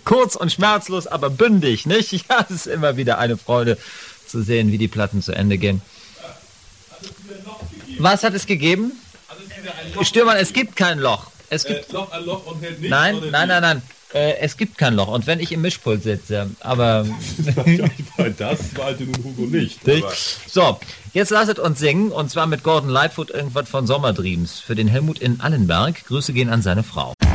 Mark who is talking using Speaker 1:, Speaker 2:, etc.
Speaker 1: Kurz und schmerzlos, aber bündig, nicht? Ja, es ist immer wieder eine Freude zu sehen, wie die Platten zu Ende gehen. Was hat es gegeben? Stürmann, es gibt kein Loch. Es gibt
Speaker 2: Loch an Loch und hält nicht.
Speaker 1: Nein. Es gibt kein Loch. Und wenn ich im Mischpult sitze, aber...
Speaker 2: Das wollte nun Hugo nicht.
Speaker 1: So, jetzt lasset uns singen, und zwar mit Gordon Lightfoot irgendwas von Sommerdreams für den Helmut in Allenberg. Grüße gehen an seine Frau.